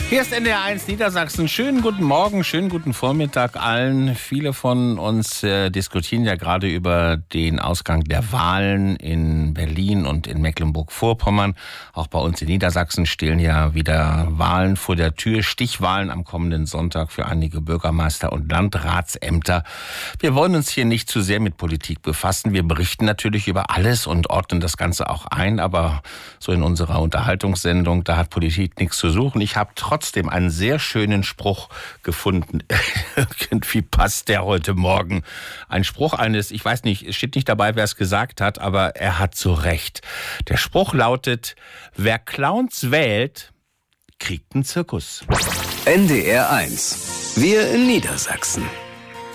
Hier ist NDR1 Niedersachsen. Schönen guten Morgen, schönen guten Vormittag allen. Viele von uns diskutieren ja gerade über den Ausgang der Wahlen in Berlin und in Mecklenburg-Vorpommern. Auch bei uns in Niedersachsen stehen ja wieder Wahlen vor der Tür. Stichwahlen am kommenden Sonntag für einige Bürgermeister- und Landratsämter. Wir wollen uns hier nicht zu sehr mit Politik befassen. Wir berichten natürlich über alles und ordnen das Ganze auch ein. Aber so in unserer Unterhaltungssendung, da hat Politik nichts zu suchen. Ich habe trotzdem einen sehr schönen Spruch gefunden. Irgendwie passt der heute Morgen. Ein Spruch eines, ich weiß nicht, es steht nicht dabei, wer es gesagt hat, aber er hat so recht. Der Spruch lautet: Wer Clowns wählt, kriegt einen Zirkus. NDR1. Wir in Niedersachsen.